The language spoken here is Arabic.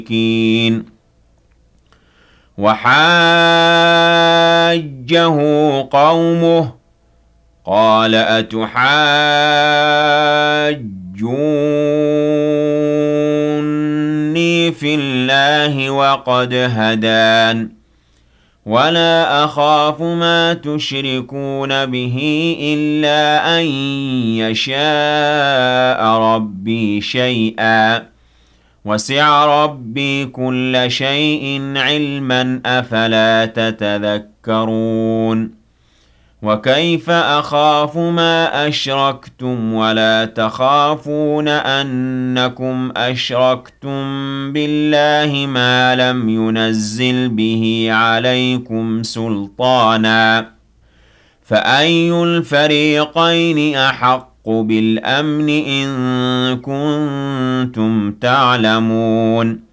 وحاجه قومه قال أتحاجوني في الله وقد هدان ولا أخاف ما تشركون به إلا أن يشاء ربي شيئا وسع ربي كل شيء علما أفلا تتذكرون وكيف أخاف ما أشركتم ولا تخافون أنكم أشركتم بالله ما لم ينزل به عليكم سلطانا فأي الفريقين أحق بالأمن إن كنتم تعلمون